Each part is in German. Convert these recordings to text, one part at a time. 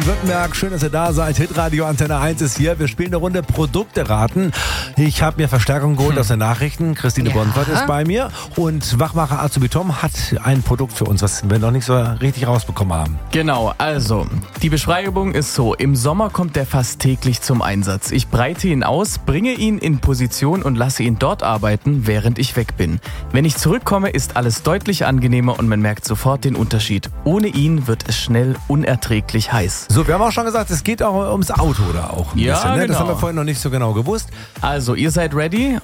Baden-Württemberg. Schön, dass ihr da seid. Hitradio Antenne 1 ist hier. Wir spielen eine Runde Produkte raten. Ich habe mir Verstärkung geholt aus den Nachrichten. Christine Bonfort ist bei mir. Und Wachmacher Azubi Tom hat ein Produkt für uns, was wir noch nicht so richtig rausbekommen haben. Genau, also die Beschreibung ist so. Im Sommer kommt der fast täglich zum Einsatz. Ich breite ihn aus, bringe ihn in Position und lasse ihn dort arbeiten, während ich weg bin. Wenn ich zurückkomme, ist alles deutlich angenehmer und man merkt sofort den Unterschied. Ohne ihn wird es schnell unerträglich heiß. So, wir haben auch schon gesagt, es geht auch ums Auto da auch ein bisschen, ne? Genau. Das haben wir vorhin noch nicht so genau gewusst. Also, ihr seid ready?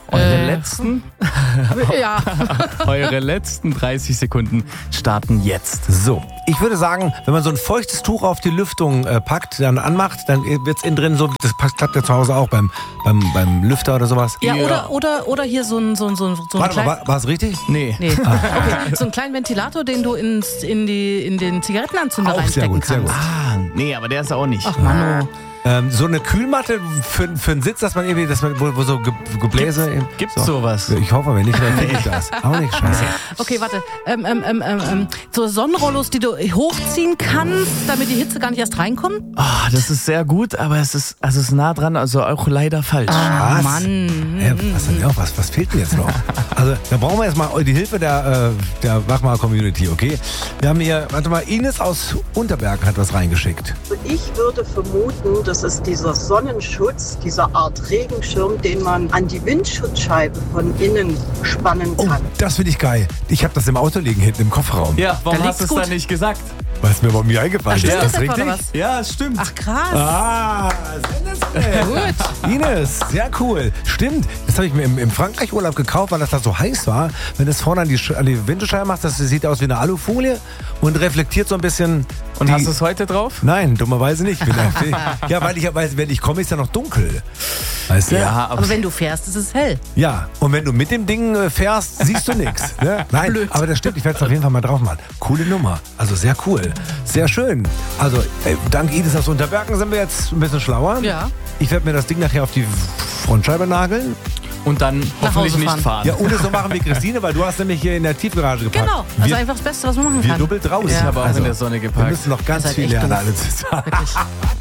Eure letzten 30 Sekunden starten jetzt. So, ich würde sagen, wenn man so ein feuchtes Tuch auf die Lüftung packt, dann anmacht, dann wird's innen drin so, das klappt ja zu Hause auch beim Lüfter oder sowas. Ja, oder hier so ein Warte mal, war es richtig? Nee. Okay, so einen kleinen Ventilator, den du in den Zigarettenanzünder Auch sehr reinstecken gut, sehr kannst. gut. Nee, aber der ist auch nicht. Ach Mann, So eine Kühlmatte für einen Sitz, dass man irgendwie, wo so Gebläse... Gibt's sowas? Ich hoffe, wenn nicht, dann kriege ich das. Auch nicht scheiße. Okay, warte. So Sonnenrollos, die du hochziehen kannst, damit die Hitze gar nicht erst reinkommt? Das ist sehr gut, aber es ist nah dran, also auch leider falsch. Was? Mann. Was fehlt denn jetzt noch? Also, da brauchen wir jetzt mal die Hilfe der Wachmacher-Community, okay? Wir haben hier, warte mal, Ines aus Unterberg hat was reingeschickt. Und ich würde vermuten, das ist dieser Sonnenschutz, dieser Art Regenschirm, den man an die Windschutzscheibe von innen spannen Oh, kann. das finde ich geil. Ich habe das im Auto liegen, hinten im Kofferraum. Ja, warum Da hast du es liegt's dann nicht gesagt? Was mir bei mir eingefallen ist. Stimmt Ist das etwa, richtig? oder was? Ja, es stimmt. Ach krass. Sensationell. Gut. Ines, sehr cool. Stimmt, das habe ich mir im Frankreich-Urlaub gekauft, weil das da so heiß war. Wenn du es vorne an die Windschutzscheibe machst, das sieht aus wie eine Alufolie und reflektiert so ein bisschen. Und hast du es heute drauf? Nein, dummerweise nicht. Ja, weil wenn ich komme, ist ja noch dunkel. Weißt du? Ja, Aber wenn du fährst, ist es hell. Ja, und wenn du mit dem Ding fährst, siehst du nichts. Ne? Nein, Blöd. aber das stimmt, ich werde es auf jeden Fall mal drauf machen. Coole Nummer, also sehr cool, sehr schön. Also dank Ines aus Unterbergen sind wir jetzt ein bisschen schlauer. Ja. Ich werde mir das Ding nachher auf die Frontscheibe nageln. Und dann Nach hoffentlich Hause nicht fahren. Ja, ohne so machen wie Christine, weil du hast nämlich hier in der Tiefgarage geparkt. Genau. Also wir, einfach das Beste, was man machen wir kann. doppelt raus. Ja. Ich habe auch in der Sonne wir geparkt. müssen noch ganz Ihr seid viel echt lernen doof. alle zusammen. Wirklich.